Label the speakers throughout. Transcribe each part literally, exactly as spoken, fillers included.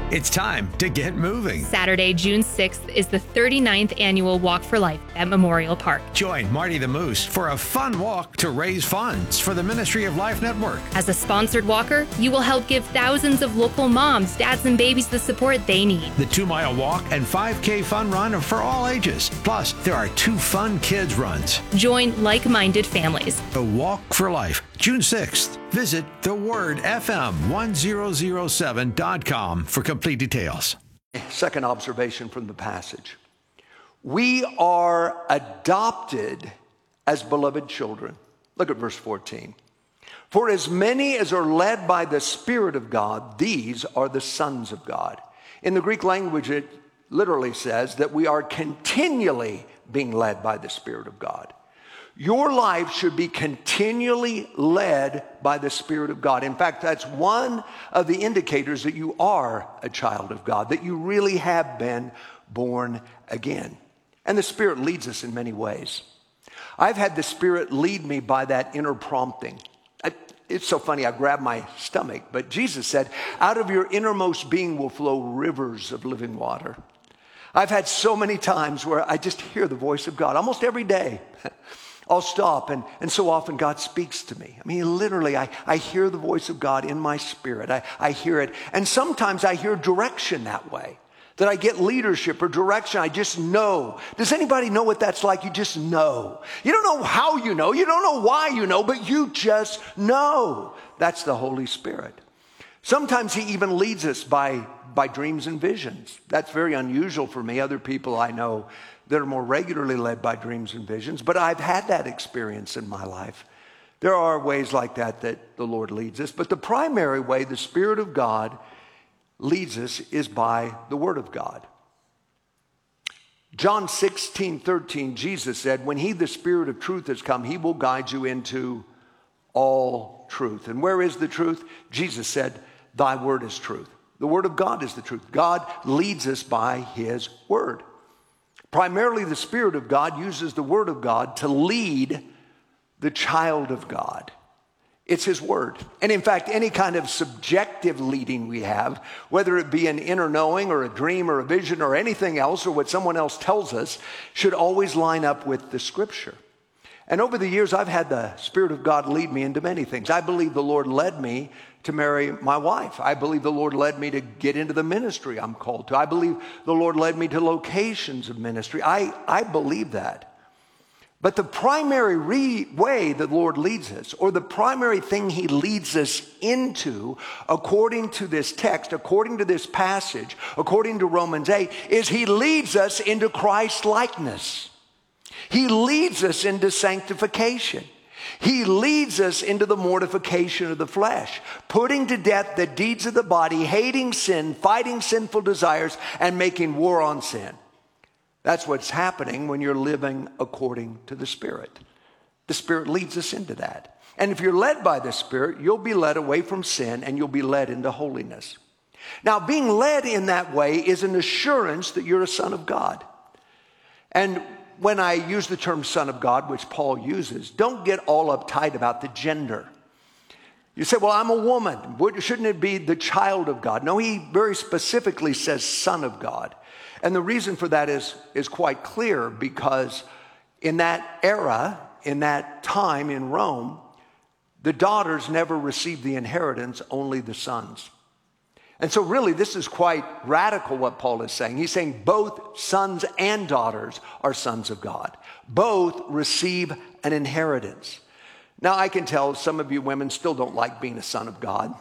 Speaker 1: It's time to get moving.
Speaker 2: Saturday, June sixth is the thirty-ninth annual Walk for Life at Memorial Park.
Speaker 1: Join Marty the Moose for a fun walk to raise funds for the Ministry of Life Network.
Speaker 2: As a sponsored walker, you will help give thousands of local moms, dads, and babies the support they need.
Speaker 1: The two-mile walk and five K fun run are for all ages. Plus, there are two fun kids runs.
Speaker 2: Join like-minded families.
Speaker 1: The Walk for Life, June sixth. Visit the word F M one thousand seven dot com for complete details.
Speaker 3: Second observation from the passage. We are adopted as beloved children. Look at verse fourteen. For as many as are led by the Spirit of God, these are the sons of God. In the Greek language, it literally says that we are continually being led by the Spirit of God. Your life should be continually led by the Spirit of God. In fact, that's one of the indicators that you are a child of God, that you really have been born again. And the Spirit leads us in many ways. I've had the Spirit lead me by that inner prompting. I, it's so funny, I grabbed my stomach, but Jesus said, out of your innermost being will flow rivers of living water. I've had so many times where I just hear the voice of God almost every day. I'll stop, and, and so often God speaks to me. I mean, literally, I, I hear the voice of God in my spirit. I, I hear it. And sometimes I hear direction that way, that I get leadership or direction. I just know. Does anybody know what that's like? You just know. You don't know how you know. You don't know why you know, but you just know. That's the Holy Spirit. Sometimes he even leads us by, by dreams and visions. That's very unusual for me. Other people I know that are more regularly led by dreams and visions, but I've had that experience in my life. There are ways like that that the Lord leads us, but the primary way the Spirit of God leads us is by the Word of God. John sixteen thirteen, Jesus said, when he, the Spirit of truth, has come, he will guide you into all truth. And where is the truth? Jesus said, thy word is truth. The Word of God is the truth. God leads us by his Word. Primarily, the Spirit of God uses the Word of God to lead the child of God. It's his Word. And in fact, any kind of subjective leading we have, whether it be an inner knowing or a dream or a vision or anything else or what someone else tells us, should always line up with the Scripture. And over the years, I've had the Spirit of God lead me into many things. I believe the Lord led me to marry my wife. I believe the Lord led me to get into the ministry I'm called to. I believe the Lord led me to locations of ministry. I, I believe that. But the primary re- way the Lord leads us, or the primary thing he leads us into, according to this text, according to this passage, according to Romans eight, is he leads us into Christ likeness. He leads us into sanctification. He leads us into the mortification of the flesh, putting to death the deeds of the body, hating sin, fighting sinful desires, and making war on sin. That's what's happening when you're living according to the Spirit. The Spirit leads us into that. And if you're led by the Spirit, you'll be led away from sin and you'll be led into holiness. Now, being led in that way is an assurance that you're a son of God. And when I use the term son of God, which Paul uses, don't get all uptight about the gender. You say, well, I'm a woman. Shouldn't it be the child of God? No, he very specifically says son of God. And the reason for that is, is quite clear, because in that era, in that time in Rome, the daughters never received the inheritance, only the sons. And so really, this is quite radical what Paul is saying. He's saying both sons and daughters are sons of God. Both receive an inheritance. Now, I can tell some of you women still don't like being a son of God.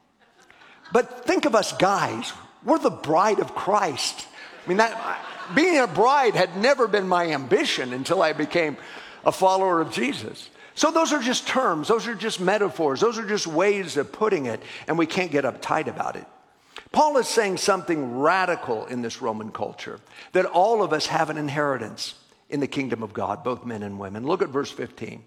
Speaker 3: But think of us guys. We're the bride of Christ. I mean, that, being a bride had never been my ambition until I became a follower of Jesus. So those are just terms. Those are just metaphors. Those are just ways of putting it, and we can't get uptight about it. Paul is saying something radical in this Roman culture, that all of us have an inheritance in the kingdom of God, both men and women. Look at verse fifteen.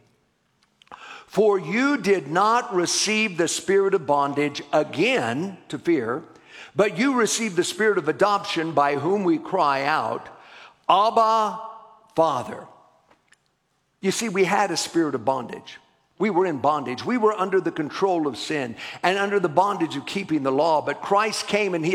Speaker 3: For you did not receive the spirit of bondage again to fear, but you received the spirit of adoption, by whom we cry out, Abba, Father. You see, we had a spirit of bondage. We were in bondage. We were under the control of sin and under the bondage of keeping the law. But Christ came and he